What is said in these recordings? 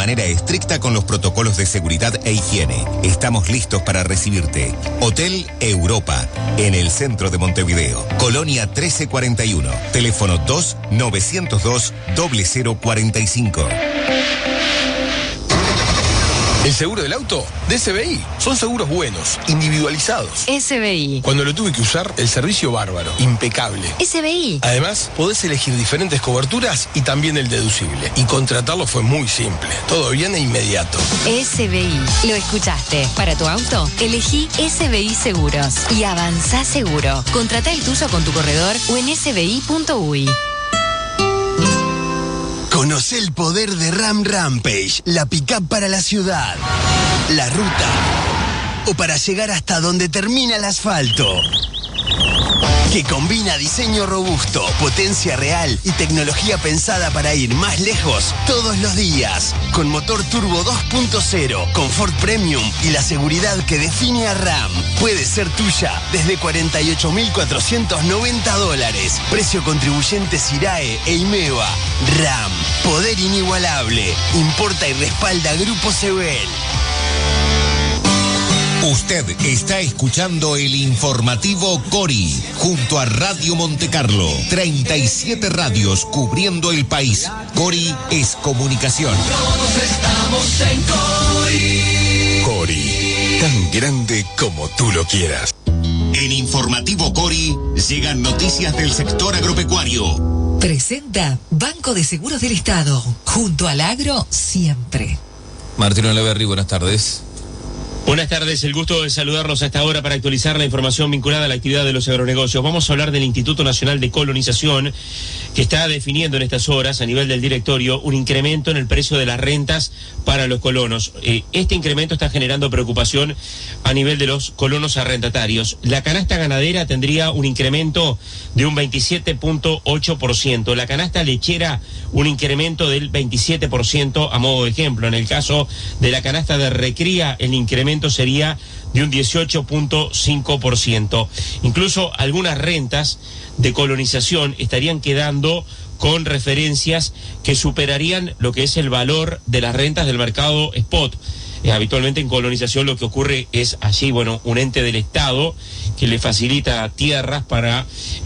manera estricta con los protocolos de seguridad e higiene. Estamos listos para recibirte. Hotel Europa, en el centro de Montevideo. Colonia 1341. Teléfono 2-902-0045. ¿El seguro del auto? De SBI. Son seguros buenos, individualizados. SBI. Cuando lo tuve que usar, el servicio bárbaro, impecable. SBI. Además, podés elegir diferentes coberturas y también el deducible. Y contratarlo fue muy simple. Todo bien e inmediato. SBI. Lo escuchaste. Para tu auto, elegí SBI Seguros. Y avanzá seguro. Contratá el tuyo con tu corredor o en sbi.uy. Conocé el poder de Ram Rampage, la pick-up para la ciudad, la ruta o para llegar hasta donde termina el asfalto. Que combina diseño robusto, potencia real y tecnología pensada para ir más lejos todos los días. Con motor turbo 2.0, confort premium y la seguridad que define a Ram. Puede ser tuya desde $48.490. Precio contribuyente SIRAE e IMEVA. Ram, poder inigualable. Importa y respalda Grupo Sebel. Usted está escuchando el informativo Cori, junto a Radio Montecarlo. 37 radios cubriendo el país. Cori es comunicación. Todos estamos en Cori. Cori, tan grande como tú lo quieras. En informativo Cori llegan noticias del sector agropecuario. Presenta Banco de Seguros del Estado, junto al agro siempre. Martín Olaverri, buenas tardes. Buenas tardes, el gusto de saludarlos a esta hora para actualizar la información vinculada a la actividad de los agronegocios. Vamos a hablar del Instituto Nacional de Colonización, que está definiendo en estas horas, a nivel del directorio, un incremento en el precio de las rentas para los colonos. Este incremento está generando preocupación a nivel de los colonos arrendatarios. La canasta ganadera tendría un incremento de un 27.8%. La canasta lechera, un incremento del 27% a modo de ejemplo. En el caso de la canasta de recría, el incremento sería de un 18.5%. Incluso algunas rentas de colonización estarían quedando con referencias que superarían lo que es el valor de las rentas del mercado spot. Habitualmente en colonización lo que ocurre es allí, un ente del Estado que le facilita tierras para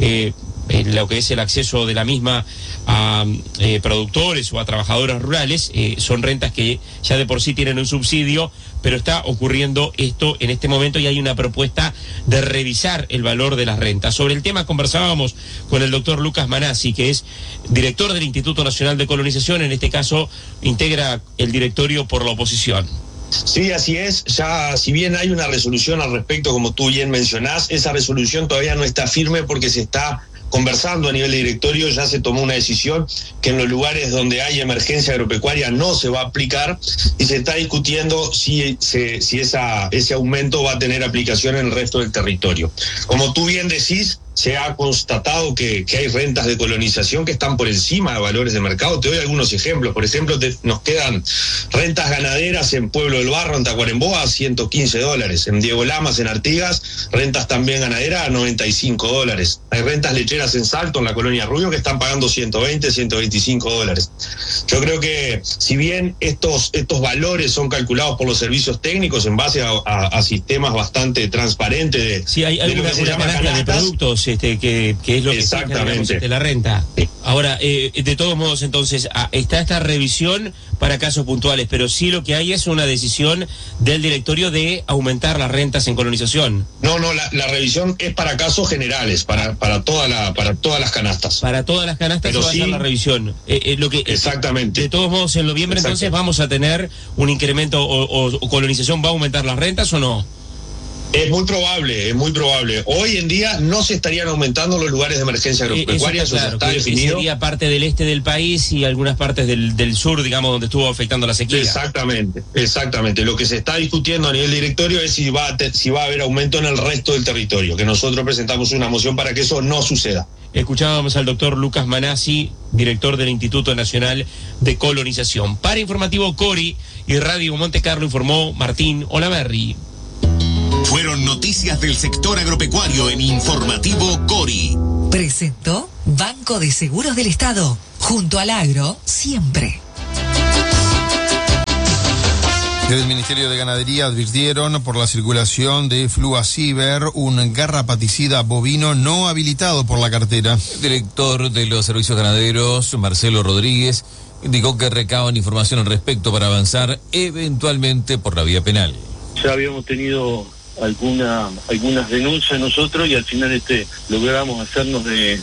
lo que es el acceso de la misma a productores o a trabajadores rurales. Son rentas que ya de por sí tienen un subsidio, pero está ocurriendo esto en este momento y hay una propuesta de revisar el valor de las rentas. Sobre el tema conversábamos con el doctor Lucas Manassi, que es director del Instituto Nacional de Colonización, en este caso integra el directorio por la oposición. Sí, así es. Ya, si bien hay una resolución al respecto, como tú bien mencionás, esa resolución todavía no está firme porque se está conversando a nivel de directorio. Ya se tomó una decisión que en los lugares donde hay emergencia agropecuaria no se va a aplicar y se está discutiendo si ese aumento va a tener aplicación en el resto del territorio. Como tú bien decís, se ha constatado que hay rentas de colonización que están por encima de valores de mercado. Te doy algunos ejemplos. Por ejemplo, nos quedan rentas ganaderas en Pueblo del Barro, en Tacuarembó, a $115. En Diego Lamas, en Artigas, rentas también ganaderas a $95. Hay rentas lecheras en Salto, en la colonia Rubio, que están pagando $120, $125. Yo creo que si bien estos valores son calculados por los servicios técnicos en base a sistemas bastante transparentes de, sí, hay de lo que se llama canastas, de productos, que es lo que exactamente de la renta. Ahora, de todos modos, entonces, está esta revisión para casos puntuales, pero sí lo que hay es una decisión del directorio de aumentar las rentas en colonización. No, la revisión es para casos generales, para todas las canastas. Para todas las canastas se va a hacer la revisión. Exactamente. De todos modos, en noviembre entonces vamos a tener un incremento o colonización va a aumentar las rentas o no. Es muy probable, es muy probable. Hoy en día no se estarían aumentando los lugares de emergencia agropecuaria, eso claro, está definido. Sería parte del este del país y algunas partes del sur, digamos, donde estuvo afectando la sequía. Exactamente. Lo que se está discutiendo a nivel directorio es si va a haber aumento en el resto del territorio, que nosotros presentamos una moción para que eso no suceda. Escuchábamos al doctor Lucas Manassi, director del Instituto Nacional de Colonización. Para Informativo Cori y Radio Montecarlo informó Martín Olaverri. Fueron noticias del sector agropecuario en informativo Cori. Presentó Banco de Seguros del Estado, junto al agro siempre. Desde el Ministerio de Ganadería advirtieron por la circulación de fluaciver, un garrapaticida bovino no habilitado por la cartera. El director de los servicios ganaderos, Marcelo Rodríguez, indicó que recaban información al respecto para avanzar eventualmente por la vía penal. Ya habíamos tenido algunas denuncias nosotros y al final logramos hacernos de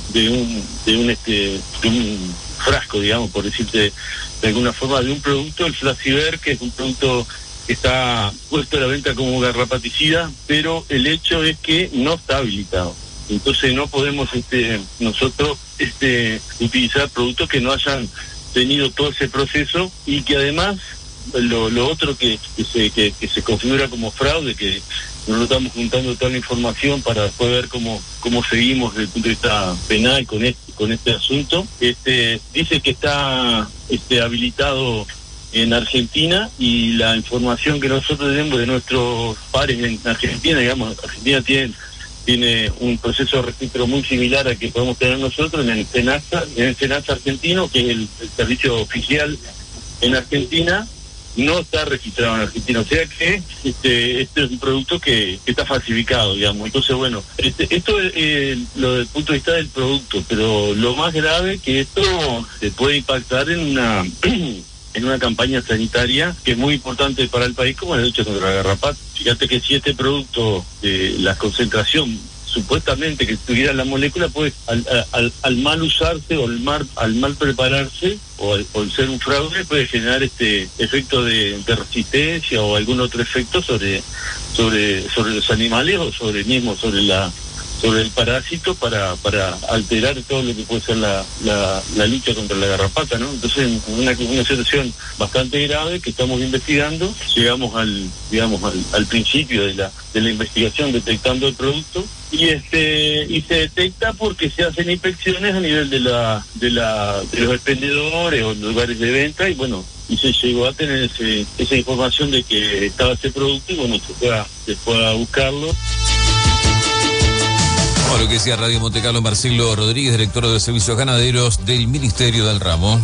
un frasco, digamos, por decirte de alguna forma, de un producto, el fluaciver, que es un producto que está puesto a la venta como garrapaticida, pero el hecho es que no está habilitado. Entonces no podemos nosotros utilizar productos que no hayan tenido todo ese proceso y que además lo otro que se configura como fraude, que nosotros estamos juntando toda la información para después ver cómo seguimos desde el punto de vista penal con este asunto. Dice que está habilitado en Argentina y la información que nosotros tenemos de nuestros pares en Argentina, digamos, Argentina tiene un proceso de registro muy similar al que podemos tener nosotros en el SENASA argentino, que es el servicio oficial en Argentina. No está registrado en Argentina, o sea que este es un producto que está falsificado, digamos. Entonces, bueno, esto es lo del punto de vista del producto, pero lo más grave que esto se puede impactar en una campaña sanitaria que es muy importante para el país, como la lucha contra la garrapata. Fíjate que si este producto, la concentración supuestamente que tuviera la molécula, puede al mal usarse o al mal prepararse o al ser un fraude, puede generar efecto de resistencia o algún otro efecto sobre los animales o sobre el parásito para alterar todo lo que puede ser la lucha contra la garrapata, ¿no? Entonces, una situación bastante grave que estamos investigando. Llegamos al principio de la investigación detectando el producto y se detecta porque se hacen inspecciones a nivel de los expendedores o lugares de venta y bueno, y se llegó a tener esa información de que estaba ese producto y bueno, se fue a buscarlo. Lo que decía Radio Montecarlo, Marcelo Rodríguez, director de Servicios Ganaderos del Ministerio del Ramo.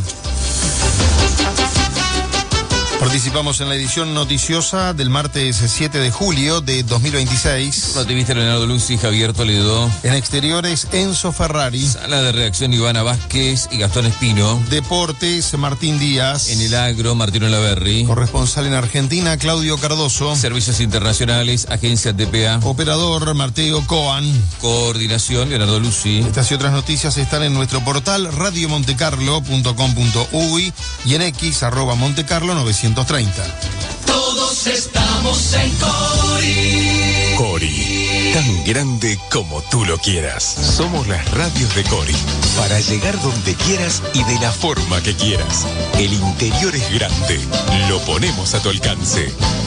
Participamos en la edición noticiosa del martes 7 de julio de 2026. Activista Leonardo Luz y Javier Toledo. En exteriores, Enzo Ferrari. Sala de redacción, Ivana Vázquez y Gastón Espino. Deportes, Martín Díaz. En el agro, Martín Olaverri. Corresponsal en Argentina, Claudio Cardoso. Servicios internacionales, Agencia TPA. Operador, Mateo Coan. Coordinación, Leonardo Lucy. Estas y otras noticias están en nuestro portal radiomontecarlo.com.uy y en X, @Montecarlo 930. Todos estamos en Cori. Cori, tan grande como tú lo quieras. Somos las radios de Cori. Para llegar donde quieras y de la forma que quieras. El interior es grande. Lo ponemos a tu alcance.